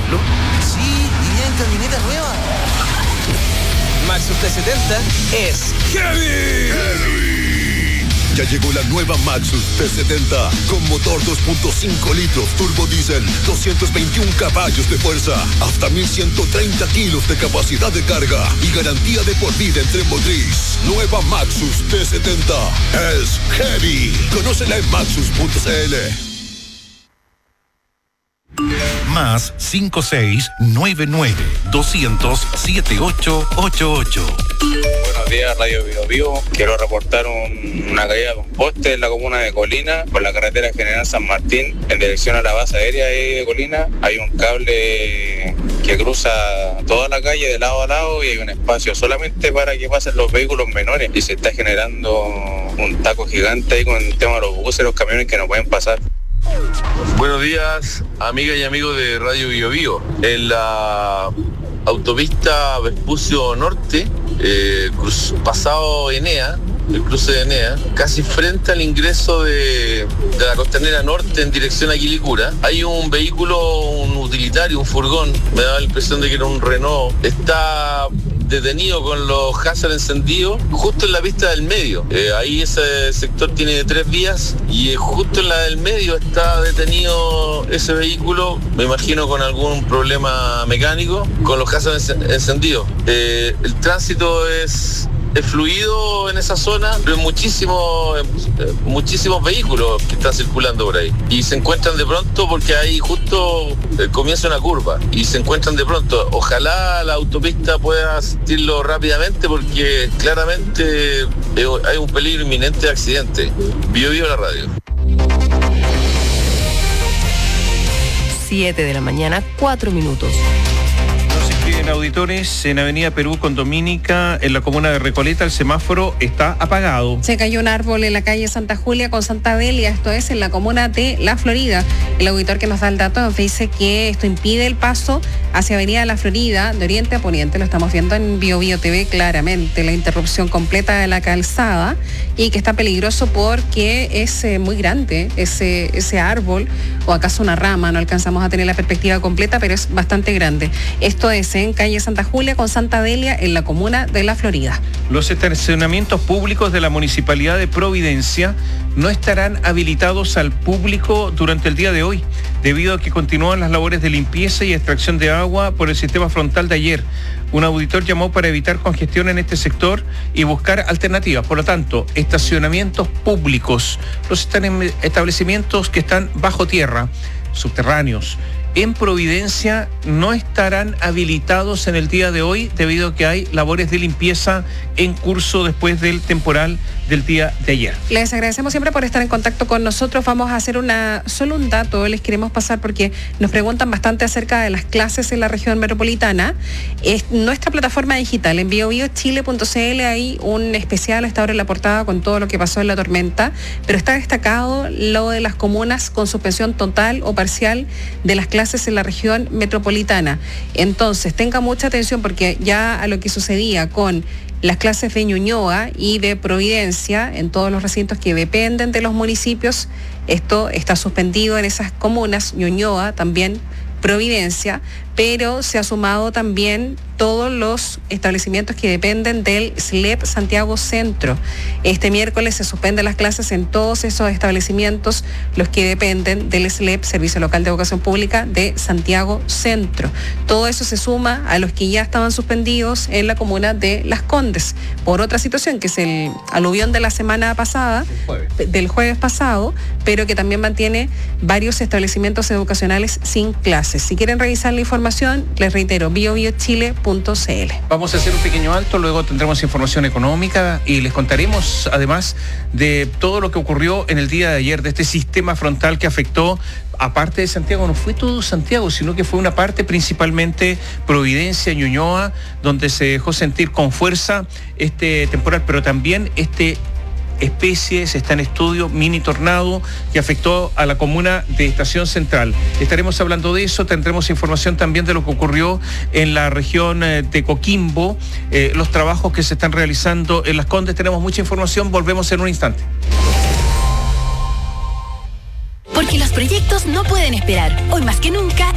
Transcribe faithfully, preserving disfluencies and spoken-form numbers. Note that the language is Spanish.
ejemplo? Sí, iría en camioneta nueva. Maxus T setenta es heavy. Heavy. Ya llegó la nueva Maxus T setenta con motor dos punto cinco litros turbo diésel, doscientos veintiún caballos de fuerza, hasta mil ciento treinta kilos de capacidad de carga y garantía de por vida en tren motriz. Nueva Maxus T setenta es heavy. Conócela en maxus punto c l. Más cinco seis nueve nueve doscientos siete ocho ocho ocho. Buenos días, Radio Bio Bio. Quiero reportar un, una caída de un poste en la comuna de Colina, por la carretera General San Martín, en dirección a la base aérea de Colina. Hay un cable que cruza toda la calle de lado a lado y hay un espacio solamente para que pasen los vehículos menores y se está generando un taco gigante ahí con el tema de los buses y los camiones que no pueden pasar. Buenos días, amigas y amigos de Radio Bio Bio. En la autopista Vespucio Norte, eh, cruz, pasado Enea, el cruce de Enea, casi frente al ingreso de, de la Costanera Norte en dirección a Quilicura, hay un vehículo, un utilitario, un furgón, me da la impresión de que era un Renault, está detenido con los hazards encendidos justo en la pista del medio. Eh, ahí ese sector tiene tres vías y eh, justo en la del medio está detenido ese vehículo, me imagino con algún problema mecánico, con los hazards encendidos. Eh, el tránsito es... es fluido en esa zona, pero hay muchísimos, muchísimos vehículos que están circulando por ahí. Y se encuentran de pronto porque ahí justo comienza una curva. Y se encuentran de pronto. Ojalá la autopista pueda asistirlo rápidamente porque claramente hay un peligro inminente de accidente. Bio Bio la radio. siete de la mañana, cuatro minutos. En auditores, en Avenida Perú con Dominica, en la comuna de Recoleta, el semáforo está apagado. Se cayó un árbol en la calle Santa Julia con Santa Delia, esto es en la comuna de La Florida. El auditor que nos da el dato nos dice que esto impide el paso hacia Avenida La Florida, de oriente a poniente. Lo estamos viendo en Bio Bio T V claramente, la interrupción completa de la calzada y que está peligroso porque es eh, muy grande ese, ese árbol, o acaso una rama, no alcanzamos a tener la perspectiva completa, pero es bastante grande. Esto es en calle Santa Julia con Santa Delia en la comuna de La Florida. Los estacionamientos públicos de la Municipalidad de Providencia no estarán habilitados al público durante el día de hoy, debido a que continúan las labores de limpieza y extracción de agua por el sistema frontal de ayer. Un auditor llamó para evitar congestión en este sector y buscar alternativas. Por lo tanto, estacionamientos públicos, los establecimientos que están bajo tierra, subterráneos, en Providencia no estarán habilitados en el día de hoy debido a que hay labores de limpieza en curso después del temporal del día de ayer. Les agradecemos siempre por estar en contacto con nosotros. Vamos a hacer una solo un dato, les queremos pasar porque nos preguntan bastante acerca de las clases en la región metropolitana. Es nuestra plataforma digital en bio bio chile punto c l, hay un especial hasta ahora en la portada con todo lo que pasó en la tormenta, pero está destacado lo de las comunas con suspensión total o parcial de las clases en la región metropolitana. Entonces, tenga mucha atención porque ya a lo que sucedía con las clases de Ñuñoa y de Providencia en todos los recintos que dependen de los municipios, esto está suspendido en esas comunas, Ñuñoa también, Providencia, pero se ha sumado también todos los establecimientos que dependen del S L E P Santiago Centro. Este miércoles se suspenden las clases en todos esos establecimientos, los que dependen del S L E P, Servicio Local de Educación Pública de Santiago Centro. Todo eso se suma a los que ya estaban suspendidos en la comuna de Las Condes, por otra situación que es el aluvión de la semana pasada, jueves. del jueves pasado, pero que también mantiene varios establecimientos educacionales sin clases. Si quieren revisar la información, les reitero, bio bio chile punto c l. Vamos a hacer un pequeño alto, luego tendremos información económica y les contaremos además de todo lo que ocurrió en el día de ayer, de este sistema frontal que afectó aparte de Santiago. No fue todo Santiago, sino que fue una parte principalmente Providencia, Ñuñoa, donde se dejó sentir con fuerza este temporal, pero también este especies, está en estudio, mini tornado que afectó a la comuna de Estación Central. Estaremos hablando de eso, tendremos información también de lo que ocurrió en la región de Coquimbo, eh, los trabajos que se están realizando en Las Condes. Tenemos mucha información, volvemos en un instante. Porque los proyectos no pueden esperar. Hoy más que nunca